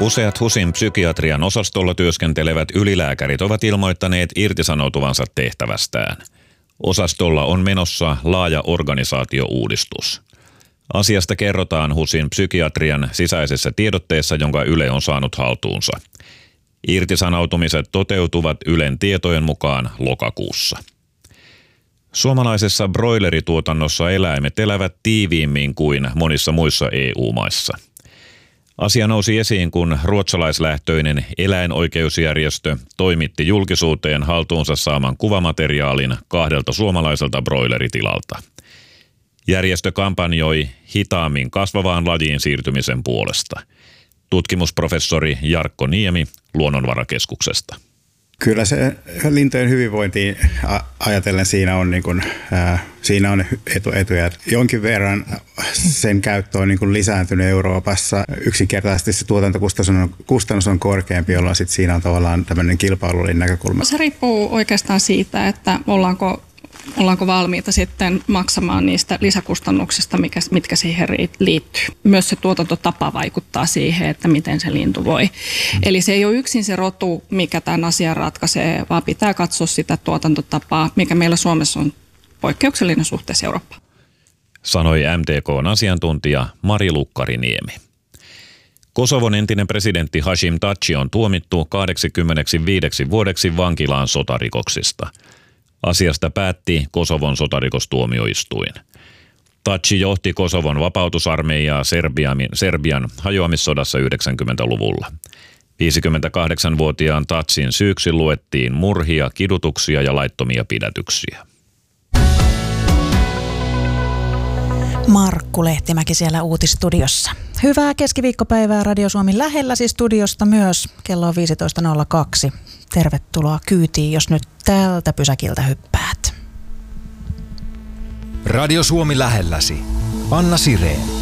Useat HUSin psykiatrian osastolla työskentelevät ylilääkärit ovat ilmoittaneet irtisanoutuvansa tehtävästään. Osastolla on menossa laaja organisaatiouudistus. Asiasta kerrotaan HUSin psykiatrian sisäisessä tiedotteessa, jonka Yle on saanut haltuunsa. Irtisanoutumiset toteutuvat Ylen tietojen mukaan lokakuussa. Suomalaisessa broilerituotannossa eläimet elävät tiiviimmin kuin monissa muissa EU-maissa. Asia nousi esiin, kun ruotsalaislähtöinen eläinoikeusjärjestö toimitti julkisuuteen haltuunsa saaman kuvamateriaalin 2 suomalaiselta broileritilalta. Järjestö kampanjoi hitaammin kasvavaan lajiin siirtymisen puolesta. Tutkimusprofessori Jarkko Niemi Luonnonvarakeskuksesta. Kyllä se lintujen hyvinvointiin ajatellen siinä on, siinä on etuja. Jonkin verran sen käyttö on lisääntynyt Euroopassa. Yksinkertaisesti se tuotantokustannus on korkeampi, jolloin sit siinä on tavallaan tämmöinen kilpailullinen näkökulma. Se riippuu oikeastaan siitä, että ollaanko valmiita sitten maksamaan niistä lisäkustannuksista, mitkä siihen liittyy. Myös se tuotantotapa vaikuttaa siihen, että miten se lintu voi. Eli se ei ole yksin se rotu, mikä tämän asian ratkaisee, vaan pitää katsoa sitä tuotantotapaa, mikä meillä Suomessa on poikkeuksellinen suhteessa Eurooppaan. Sanoi MTK:n asiantuntija Mari Lukkariniemi. Kosovon entinen presidentti Hashim Thaci on tuomittu 85 vuodeksi vankilaan sotarikoksista. Asiasta päätti Kosovon sotarikostuomioistuin. Thaci johti Kosovon vapautusarmeijaa Serbian hajoamissodassa 90-luvulla. 58-vuotiaan Thacin syyksi luettiin murhia, kidutuksia ja laittomia pidätyksiä. Markku Lehtimäki siellä uutisstudiossa. Hyvää keskiviikkopäivää Radio Suomi lähelläsi studiosta myös. Kello on 15.02. Tervetuloa kyytiin, jos nyt tältä pysäkiltä hyppäät. Radio Suomi lähelläsi. Anna Sireen.